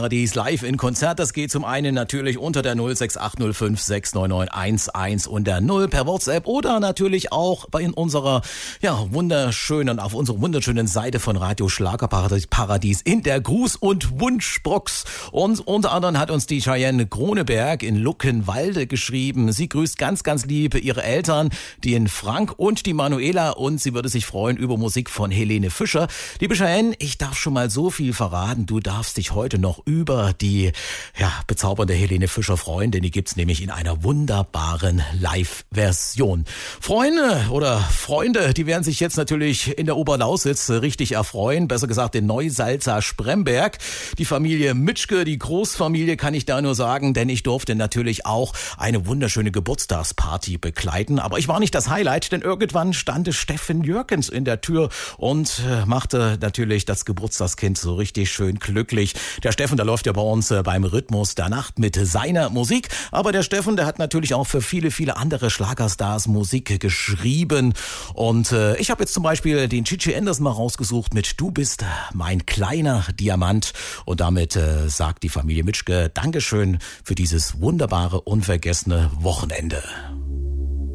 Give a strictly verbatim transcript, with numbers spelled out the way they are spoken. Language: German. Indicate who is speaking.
Speaker 1: Schlagerparadies live in Konzert. Das geht zum einen natürlich unter der null sechs acht null fünf sechs neun neun eins eins und der null per WhatsApp oder natürlich auch bei in unserer ja wunderschönen auf unserer wunderschönen Seite von Radio Schlagerparadies in der Gruß- und Wunschbox. Und unter anderem hat uns die Cheyenne Kroneberg in Luckenwalde geschrieben. Sie grüßt ganz, ganz lieb ihre Eltern, die in Frank und die Manuela, und sie würde sich freuen über Musik von Helene Fischer. Liebe Cheyenne, ich darf schon mal so viel verraten. Du darfst dich heute noch über die ja, bezaubernde Helene Fischer freuen, denn die gibt's nämlich in einer wunderbaren Live-Version. Freunde oder Freunde, die werden sich jetzt natürlich in der Oberlausitz richtig erfreuen, besser gesagt in Neusalza-Spremberg. Die Familie Mitschke, die Großfamilie, kann ich da nur sagen, denn ich durfte natürlich auch eine wunderschöne Geburtstagsparty begleiten. Aber ich war nicht das Highlight, denn irgendwann stand Steffen Jürgens in der Tür und machte natürlich das Geburtstagskind so richtig schön glücklich. Der Steffen, der läuft ja bei uns beim Rhythmus der Nacht mit seiner Musik. Aber der Steffen, der hat natürlich auch für viele, viele andere Schlagerstars Musik geschrieben. Und äh, ich habe jetzt zum Beispiel den Chichi Anderson mal rausgesucht mit Du bist mein kleiner Diamant. Und damit äh, sagt die Familie Mitschke Dankeschön für dieses wunderbare, unvergessene Wochenende.